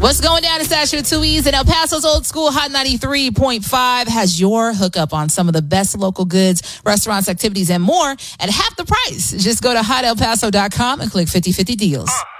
What's going down in Sasha 2E's and El Paso's Old School Hot 93.5 has your hookup on some of the best local goods, restaurants, activities, and more at half the price. Just go to hotelpaso.com and click 50/50 deals.